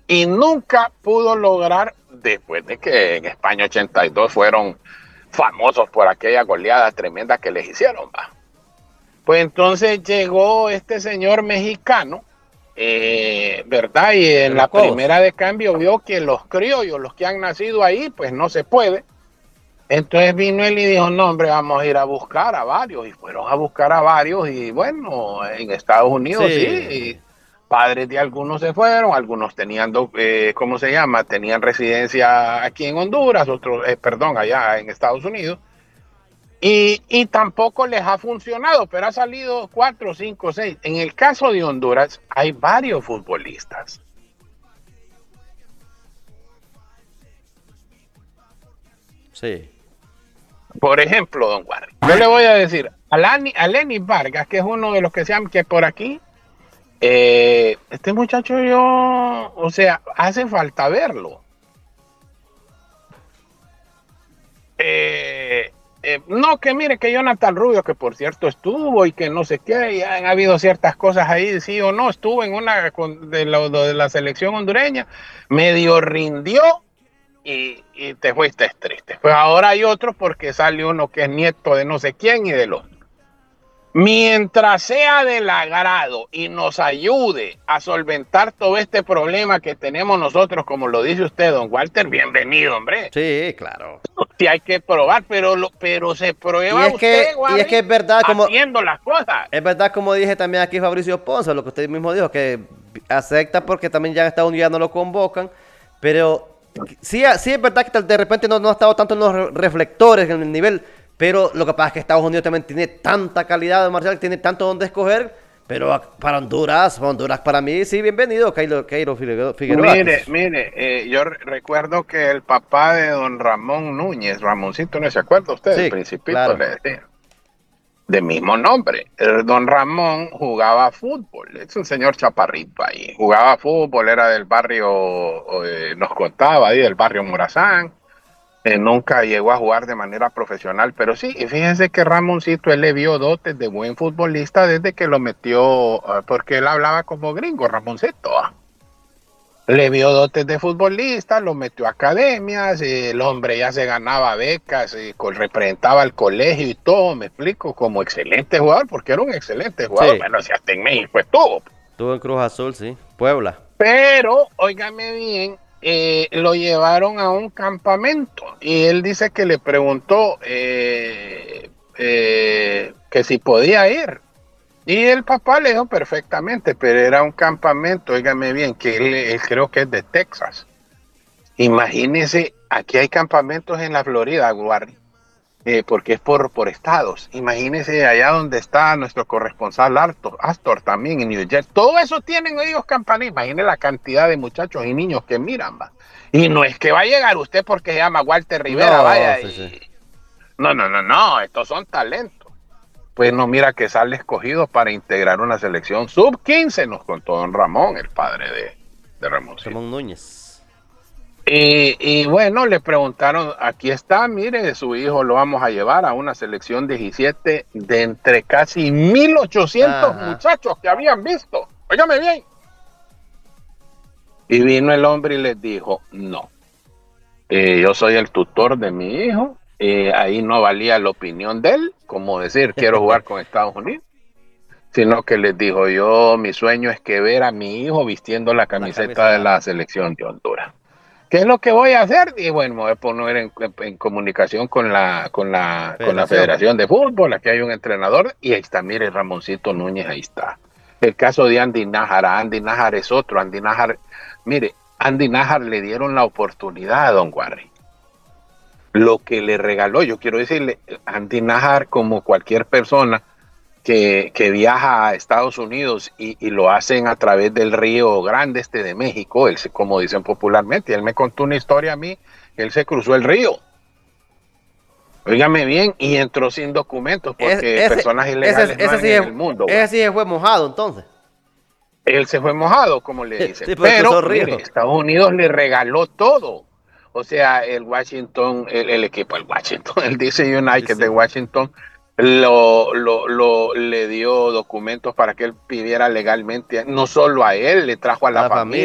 y nunca pudo lograr, después de que en España 82 fueron famosos por aquella goleada tremenda que les hicieron, ¿va? Pues entonces llegó este señor mexicano, ¿verdad? Y De en los la Cobos. primera de cambio vio que los criollos, los que han nacido ahí, pues no se puede. Entonces vino él y dijo, no, hombre, vamos a ir a buscar a varios. Y fueron a buscar a varios. Y bueno, en Estados Unidos sí, Sí. padres de algunos se fueron, algunos tenían, ¿cómo se llama? Tenían residencia aquí en Honduras, otros, perdón, allá en Estados Unidos. Y tampoco les ha funcionado, pero ha salido 4, 5, 6. En el caso de Honduras hay varios futbolistas. Sí. Por ejemplo, don Warren, yo le voy a decir a Lenny Vargas, que es uno de los que se llaman que por aquí, este muchacho yo, o sea, hace falta verlo. No, que mire que Jonathan Rubio, que por cierto estuvo y que no sé qué, y han habido ciertas cosas ahí, sí o no, estuvo en una de la selección hondureña, medio rindió y te fuiste triste. Pues ahora hay otro porque sale uno que es nieto de no sé quién y del otro. Mientras sea del agrado y nos ayude a solventar todo este problema que tenemos nosotros, como lo dice usted, don Walter, bienvenido, hombre. Sí, claro. Sí hay que probar, pero se Y prueba es usted, que, y es que Warren, haciendo las cosas. es verdad como dije también aquí Fabricio Ponce, lo que usted mismo dijo, que acepta porque también ya en Estados Unidos ya no lo convocan, pero sí, sí es verdad que de repente no ha estado tanto en los reflectores, en el nivel, pero lo que pasa es que Estados Unidos también tiene tanta calidad de Marcial, tiene tanto donde escoger, pero para Honduras para mí sí, bienvenido, Keiro Figueroa. Yo recuerdo que el papá de don Ramón Núñez, Ramoncito, ¿no se acuerda usted? El Sí, Principito claro. le decía. De mismo nombre. Don Ramón jugaba fútbol, es un señor chaparrito ahí. Jugaba fútbol, era del barrio, nos contaba ahí, del barrio Morazán. Nunca llegó a jugar de manera profesional, pero sí, y fíjense que Ramoncito, él le vio dotes de buen futbolista desde que lo metió, porque él hablaba como gringo, Ramoncito. Le vio dotes de futbolista, lo metió a academias, el hombre ya se ganaba becas, representaba al colegio y todo, me explico, como excelente jugador, porque era un excelente jugador. Sí, Bueno, si hasta en México estuvo. estuvo en Cruz Azul, sí. Puebla. Pero, óigame bien, lo llevaron a un campamento y él dice que le preguntó que si podía ir. Y el papá le dijo perfectamente, pero era un campamento, óigame bien, que él creo que es de Texas. Imagínese, aquí hay campamentos en la Florida, Guardi, porque es por estados. Imagínese allá donde está nuestro corresponsal Astor también en New Jersey. Todo eso tienen ellos campanas. Imagine la cantidad de muchachos y niños que miran, va. Y no es que va a llegar usted porque se llama Walter Rivera, No, vaya. sí, sí. No, no, no, no, estos son talentos. Pues no mira que sale escogido para integrar una selección sub-15, nos contó don Ramón, el padre de Ramoncito. Ramón Núñez. Y bueno, le preguntaron, aquí está, mire, su hijo lo vamos a llevar a una selección 17 de entre casi 1,800 Ajá. muchachos que habían visto. Óigame bien. Y vino el hombre y les dijo, no, yo soy el tutor de mi hijo, ahí no valía la opinión de él, como decir, quiero jugar con Estados Unidos, sino que les dijo, yo, mi sueño es que ver a mi hijo vistiendo la La camiseta de camiseta. la selección de Honduras. ¿Qué es lo que voy a hacer? Y bueno, me voy a poner en comunicación con la Federación. Federación de Fútbol. Aquí hay un entrenador y ahí está, mire, Ramoncito Núñez, ahí está. El caso de Andy Nájara. Andy Nájar es otro. Andy Nájar, mire, Andy Nájar le dieron la oportunidad a Don Guarri. Lo que le regaló, yo quiero decirle, Andy Nájar, como cualquier persona que viaja a Estados Unidos y lo hacen a través del Río Grande de México, él, como dicen popularmente, él me contó una historia a mí, él se cruzó el río, óigame bien, y entró sin documentos, Es- porque ese, personas ilegales no ese hay sí en es, el mundo, ese ¿va? sí fue mojado entonces. Él se fue mojado, como le dicen, Sí, porque pero cruzó el mire, río. Estados Unidos le regaló todo. O sea, el Washington, el equipo, el Washington, el DC United de Dice, Washington, le dio documentos para que él viviera legalmente, no solo a él, le trajo a a la la familia. familia.